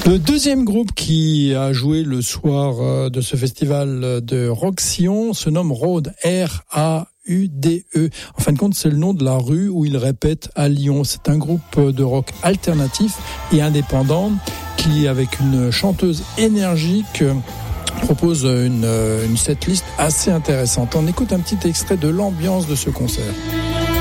Le deuxième groupe qui a joué le soir de ce festival de Rock-Sillon se nomme Raude, R-A-U-D-E. En fin de compte, c'est le nom de la rue où ils répètent à Lyon. C'est un groupe de rock alternatif et indépendant qui, avec une chanteuse énergique, propose une setlist assez intéressante. On écoute un petit extrait de l'ambiance de ce concert.